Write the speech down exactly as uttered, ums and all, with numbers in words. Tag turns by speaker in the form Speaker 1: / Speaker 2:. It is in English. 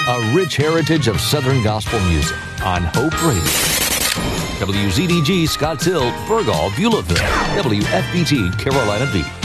Speaker 1: A rich heritage of Southern gospel music on Hope Radio. W Z D G Scotts Hill, Burgaw, Beulahville. W F B T Carolina Beach.